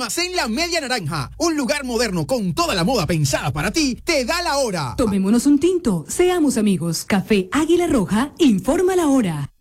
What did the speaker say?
Almacén La Media Naranja, un lugar moderno con toda la moda pensada para ti, te da la hora. Tomémonos un tinto, seamos amigos. Café Águila Roja, informa la hora.